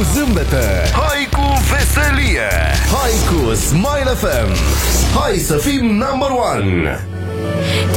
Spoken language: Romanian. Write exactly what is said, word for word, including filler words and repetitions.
zâmbete, hai cu veselie, hai cu Smile F M. Hai să fim number one.